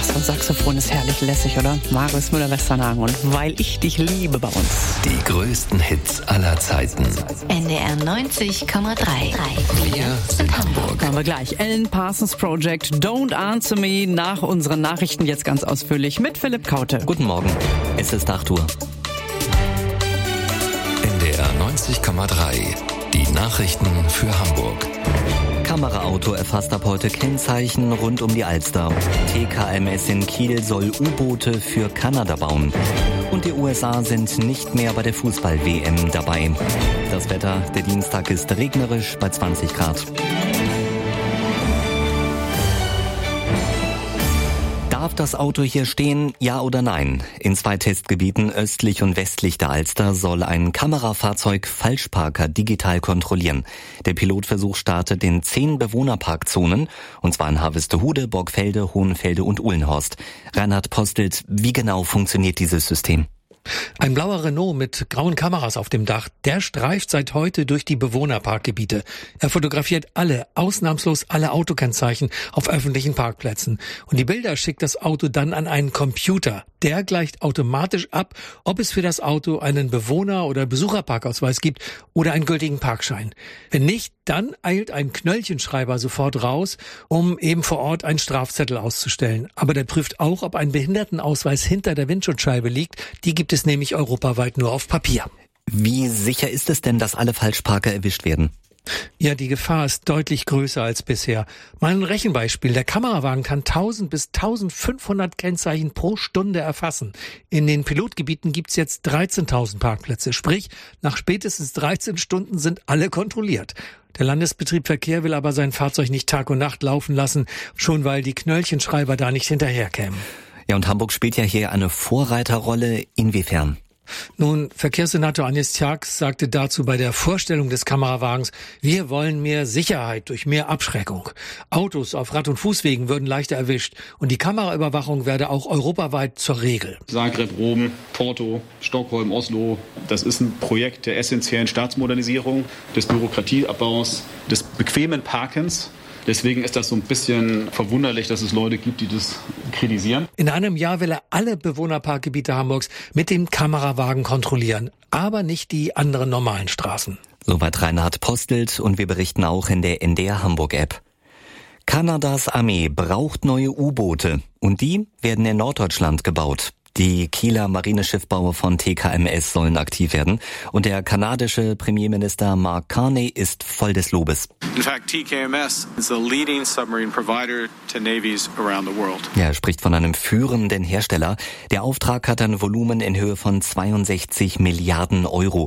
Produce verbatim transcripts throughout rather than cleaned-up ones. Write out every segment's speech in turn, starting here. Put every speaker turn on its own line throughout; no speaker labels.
Ach, so ein Saxophon ist herrlich lässig, oder? Marius Müller-Westernhagen und Weil ich dich liebe bei uns.
Die größten Hits aller Zeiten.
N D R neunzig Komma drei.
Wir sind Hamburg.
Haben wir gleich. Alan Parsons Project, Don't Answer Me, nach unseren Nachrichten jetzt ganz ausführlich mit Philipp Kaute.
Guten Morgen, es ist acht Uhr.
N D R neunzig Komma drei. Die Nachrichten für Hamburg.
Kameraauto erfasst ab heute Kennzeichen rund um die Alster. T K M S in Kiel soll U-Boote für Kanada bauen. Und die U S A sind nicht mehr bei der Fußball-W M dabei. Das Wetter, der Dienstag ist regnerisch bei zwanzig Grad. Darf das Auto hier stehen, ja oder nein? In zwei Testgebieten östlich und westlich der Alster soll ein Kamerafahrzeug Falschparker digital kontrollieren. Der Pilotversuch startet in zehn Bewohnerparkzonen, und zwar in Harvestehude, Borgfelde, Hohenfelde und Uhlenhorst. Reinhard Postelt, wie genau funktioniert dieses System?
Ein blauer Renault mit grauen Kameras auf dem Dach, der streift seit heute durch die Bewohnerparkgebiete. Er fotografiert alle, ausnahmslos alle Autokennzeichen auf öffentlichen Parkplätzen. Und die Bilder schickt das Auto dann an einen Computer. Der gleicht automatisch ab, ob es für das Auto einen Bewohner- oder Besucherparkausweis gibt oder einen gültigen Parkschein. Wenn nicht, dann eilt ein Knöllchenschreiber sofort raus, um eben vor Ort einen Strafzettel auszustellen. Aber der prüft auch, ob ein Behindertenausweis hinter der Windschutzscheibe liegt. Die gibt es nämlich europaweit nur auf Papier.
Wie sicher ist es denn, dass alle Falschparker erwischt werden?
Ja, die Gefahr ist deutlich größer als bisher. Mal ein Rechenbeispiel. Der Kamerawagen kann tausend bis eintausendfünfhundert Kennzeichen pro Stunde erfassen. In den Pilotgebieten gibt's jetzt dreizehntausend Parkplätze. Sprich, nach spätestens dreizehn Stunden sind alle kontrolliert. Der Landesbetrieb Verkehr will aber sein Fahrzeug nicht Tag und Nacht laufen lassen, schon weil die Knöllchenschreiber da nicht hinterherkämen.
Ja, und Hamburg spielt ja hier eine Vorreiterrolle. Inwiefern?
Nun, Verkehrssenator Agnes Tjax sagte dazu bei der Vorstellung des Kamerawagens, wir wollen mehr Sicherheit durch mehr Abschreckung. Autos auf Rad- und Fußwegen würden leichter erwischt und die Kameraüberwachung werde auch europaweit zur Regel.
Zagreb, Rom, Porto, Stockholm, Oslo, das ist ein Projekt der essentiellen Staatsmodernisierung, des Bürokratieabbaus, des bequemen Parkens. Deswegen ist das so ein bisschen verwunderlich, dass es Leute gibt, die das kritisieren.
In einem Jahr will er alle Bewohnerparkgebiete Hamburgs mit dem Kamerawagen kontrollieren, aber nicht die anderen normalen Straßen.
Soweit Reinhard Postelt, und wir berichten auch in der N D R Hamburg-App. Kanadas Armee braucht neue U-Boote und die werden in Norddeutschland gebaut. Die Kieler Marineschiffbauer von T K M S sollen aktiv werden und der kanadische Premierminister Mark Carney ist voll des Lobes.
In fact, T K M S is the leading submarine provider to navies around the world.
Ja, er spricht von einem führenden Hersteller. Der Auftrag hat ein Volumen in Höhe von zweiundsechzig Milliarden Euro.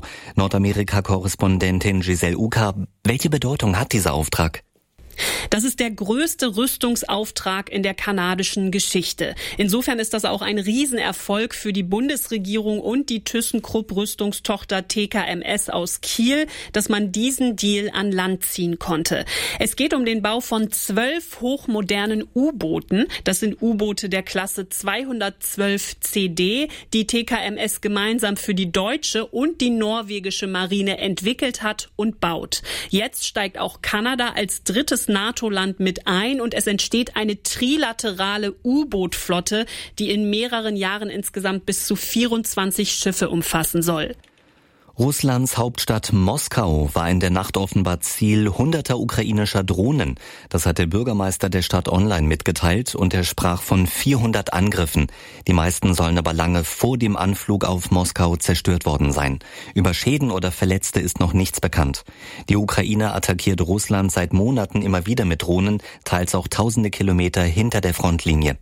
Nordamerika-Korrespondentin Giselle Uka, welche Bedeutung hat dieser Auftrag?
Das ist der größte Rüstungsauftrag in der kanadischen Geschichte. Insofern ist das auch ein Riesenerfolg für die Bundesregierung und die ThyssenKrupp Rüstungstochter T K M S aus Kiel, dass man diesen Deal an Land ziehen konnte. Es geht um den Bau von zwölf hochmodernen U-Booten. Das sind U-Boote der Klasse zweihundertzwölf C D, die T K M S gemeinsam für die deutsche und die norwegische Marine entwickelt hat und baut. Jetzt steigt auch Kanada als drittes NATO-Land mit ein und es entsteht eine trilaterale U-Boot-Flotte, die in mehreren Jahren insgesamt bis zu vierundzwanzig Schiffe umfassen soll.
Russlands Hauptstadt Moskau war in der Nacht offenbar Ziel hunderter ukrainischer Drohnen. Das hat der Bürgermeister der Stadt online mitgeteilt und er sprach von vierhundert Angriffen. Die meisten sollen aber lange vor dem Anflug auf Moskau zerstört worden sein. Über Schäden oder Verletzte ist noch nichts bekannt. Die Ukraine attackiert Russland seit Monaten immer wieder mit Drohnen, teils auch tausende Kilometer hinter der Frontlinie.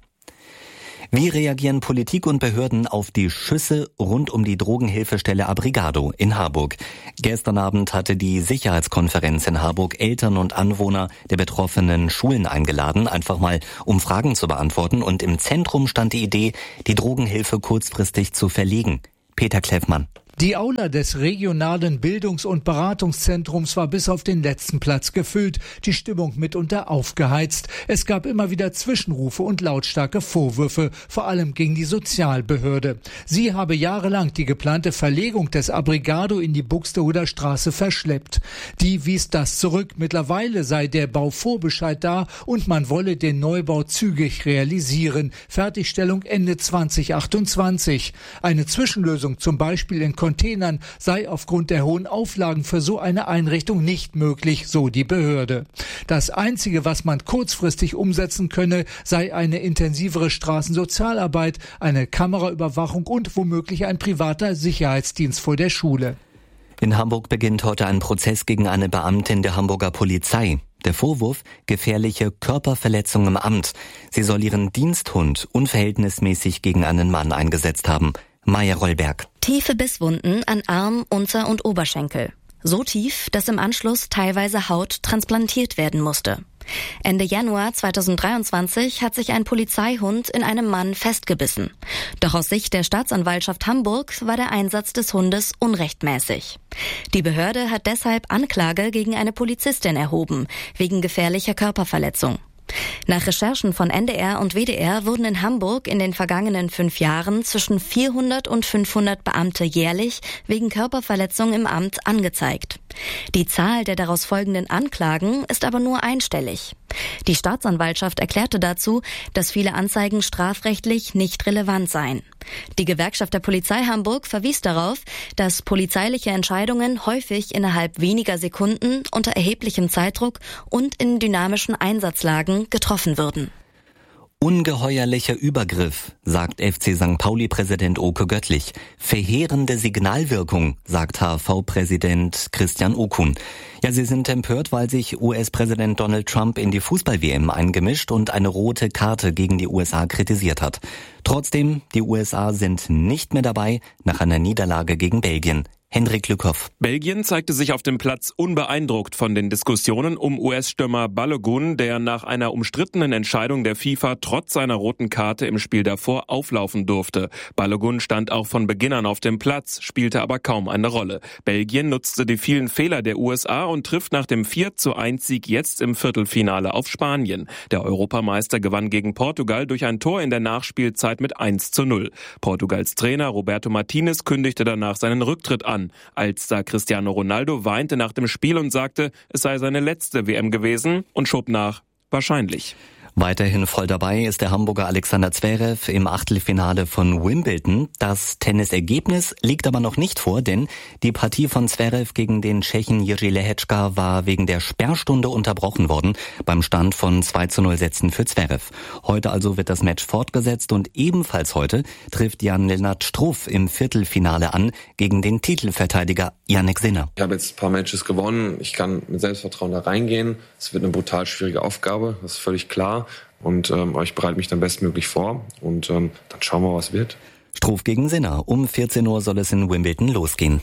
Wie reagieren Politik und Behörden auf die Schüsse rund um die Drogenhilfestelle Abrigado in Harburg? Gestern Abend hatte die Sicherheitskonferenz in Harburg Eltern und Anwohner der betroffenen Schulen eingeladen, einfach mal um Fragen zu beantworten. Und im Zentrum stand die Idee, die Drogenhilfe kurzfristig zu verlegen. Peter Kleffmann.
Die Aula des regionalen Bildungs- und Beratungszentrums war bis auf den letzten Platz gefüllt, die Stimmung mitunter aufgeheizt. Es gab immer wieder Zwischenrufe und lautstarke Vorwürfe, vor allem gegen die Sozialbehörde. Sie habe jahrelang die geplante Verlegung des Abrigado in die Buxtehuder Straße verschleppt. Die wies das zurück. Mittlerweile sei der Bauvorbescheid da und man wolle den Neubau zügig realisieren. Fertigstellung Ende zwanzig achtundzwanzig. Eine Zwischenlösung, zum Beispiel in Containern, sei aufgrund der hohen Auflagen für so eine Einrichtung nicht möglich, so die Behörde. Das Einzige, was man kurzfristig umsetzen könne, sei eine intensivere Straßensozialarbeit, eine Kameraüberwachung und womöglich ein privater Sicherheitsdienst vor der Schule.
In Hamburg beginnt heute ein Prozess gegen eine Beamtin der Hamburger Polizei. Der Vorwurf: gefährliche Körperverletzung im Amt. Sie soll ihren Diensthund unverhältnismäßig gegen einen Mann eingesetzt haben. Maya Rollberg.
Tiefe Bisswunden an Arm, Unter- und Oberschenkel. So tief, dass im Anschluss teilweise Haut transplantiert werden musste. Ende Januar zweitausenddreiundzwanzig hat sich ein Polizeihund in einem Mann festgebissen. Doch aus Sicht der Staatsanwaltschaft Hamburg war der Einsatz des Hundes unrechtmäßig. Die Behörde hat deshalb Anklage gegen eine Polizistin erhoben, wegen gefährlicher Körperverletzung. Nach Recherchen von N D R und W D R wurden in Hamburg in den vergangenen fünf Jahren zwischen vierhundert und fünfhundert Beamte jährlich wegen Körperverletzung im Amt angezeigt. Die Zahl der daraus folgenden Anklagen ist aber nur einstellig. Die Staatsanwaltschaft erklärte dazu, dass viele Anzeigen strafrechtlich nicht relevant seien. Die Gewerkschaft der Polizei Hamburg verwies darauf, dass polizeiliche Entscheidungen häufig innerhalb weniger Sekunden unter erheblichem Zeitdruck und in dynamischen Einsatzlagen getroffen würden.
Ungeheuerlicher Übergriff, sagt F C Sankt Pauli-Präsident Oke Göttlich. Verheerende Signalwirkung, sagt H V-Präsident Christian Okun. Ja, sie sind empört, weil sich U S-Präsident Donald Trump in die Fußball-W M eingemischt und eine rote Karte gegen die U S A kritisiert hat. Trotzdem, die U S A sind nicht mehr dabei nach einer Niederlage gegen Belgien. Hendrik Lückhoff.
Belgien zeigte sich auf dem Platz unbeeindruckt von den Diskussionen um U S-Stürmer Balogun, der nach einer umstrittenen Entscheidung der FIFA trotz seiner roten Karte im Spiel davor auflaufen durfte. Balogun stand auch von Beginn an auf dem Platz, spielte aber kaum eine Rolle. Belgien nutzte die vielen Fehler der U S A und trifft nach dem vier zu eins Sieg jetzt im Viertelfinale auf Spanien. Der Europameister gewann gegen Portugal durch ein Tor in der Nachspielzeit mit eins zu null. Portugals Trainer Roberto Martinez kündigte danach seinen Rücktritt an. Als da Cristiano Ronaldo weinte nach dem Spiel und sagte, es sei seine letzte W M gewesen und schob nach, wahrscheinlich.
Weiterhin voll dabei ist der Hamburger Alexander Zverev im Achtelfinale von Wimbledon. Das Tennisergebnis liegt aber noch nicht vor, denn die Partie von Zverev gegen den Tschechen Jiří Lehečka war wegen der Sperrstunde unterbrochen worden, beim Stand von zwei zu null Sätzen für Zverev. Heute also wird das Match fortgesetzt und ebenfalls heute trifft Jan-Lennart Struff im Viertelfinale an gegen den Titelverteidiger Jannik Sinner.
Ich habe jetzt ein paar Matches gewonnen, ich kann mit Selbstvertrauen da reingehen. Es wird eine brutal schwierige Aufgabe, das ist völlig klar. Und ähm, ich bereite mich dann bestmöglich vor und ähm, dann schauen wir, was wird.
Struff gegen Sinner. Um vierzehn Uhr soll es in Wimbledon losgehen.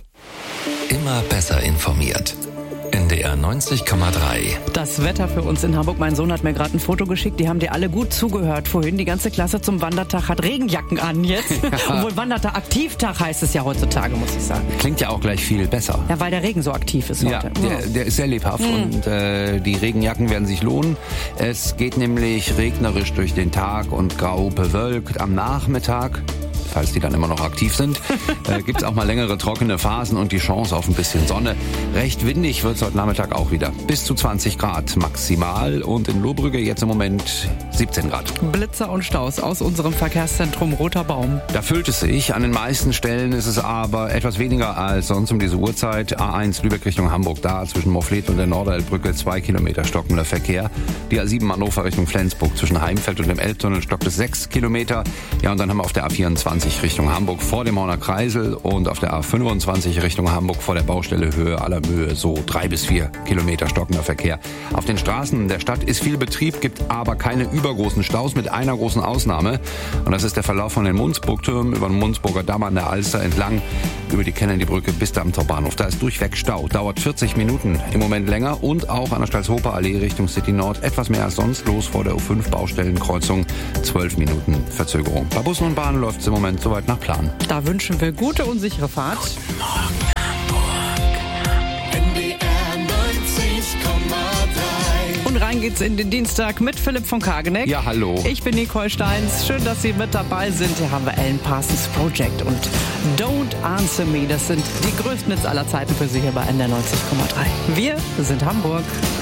Immer besser informiert. N D R neunzig Komma drei.
Das Wetter für uns in Hamburg. Mein Sohn hat mir gerade ein Foto geschickt. Die haben dir alle gut zugehört vorhin. Die ganze Klasse zum Wandertag hat Regenjacken an jetzt. Ja. Obwohl Wandertag Aktivtag heißt es ja heutzutage, muss ich sagen.
Klingt ja auch gleich viel besser.
Ja, weil der Regen so aktiv ist heute.
Ja, der, der ist sehr lebhaft mhm. und äh, die Regenjacken werden sich lohnen. Es geht nämlich regnerisch durch den Tag und grau bewölkt am Nachmittag. Falls die dann immer noch aktiv sind, äh, gibt es auch mal längere trockene Phasen und die Chance auf ein bisschen Sonne. Recht windig wird es heute Nachmittag auch wieder. Bis zu zwanzig Grad maximal und in Lohbrügge jetzt im Moment siebzehn Grad.
Blitzer und Staus aus unserem Verkehrszentrum Roter Baum.
Da füllt es sich. An den meisten Stellen ist es aber etwas weniger als sonst um diese Uhrzeit. A eins Lübeck Richtung Hamburg, da zwischen Morfleet und der Norderelbbrücke zwei Kilometer stockender Verkehr. Die A sieben Hannover Richtung Flensburg zwischen Heimfeld und dem Elbtunnel stockt es sechs Kilometer. Ja, und dann haben wir auf der A vierundzwanzig Richtung Hamburg vor dem Horner Kreisel und auf der A fünfundzwanzig Richtung Hamburg vor der Baustelle Höhe aller Mühe so drei bis vier Kilometer stockender Verkehr. Auf den Straßen der Stadt ist viel Betrieb, gibt aber keine übergroßen Staus mit einer großen Ausnahme. Und das ist der Verlauf von den Mundsburgtürmen über den Mundsburger Damm an der Alster entlang. über die Kennedy-Brücke bis Dammtor Bahnhof. Da ist durchweg Stau. Dauert vierzig Minuten, im Moment länger. Und auch an der Stalzhofer Allee Richtung City Nord etwas mehr als sonst los vor der U fünf Baustellenkreuzung. zwölf Minuten Verzögerung. Bei Bussen und Bahnen läuft es im Moment soweit nach Plan.
Da wünschen wir gute und sichere Fahrt.
Guten Morgen, Hamburg. N D R neunzig Komma drei.
Und rein geht's in den Dienstag mit Philipp von Kageneck.
Ja, hallo.
Ich bin Nicole Steins. Schön, dass Sie mit dabei sind. Hier haben wir Alan Parsons Project und Don't Answer Me. Das sind die größten Hits aller Zeiten für Sie hier bei N D R neunzig Komma drei. Wir sind Hamburg.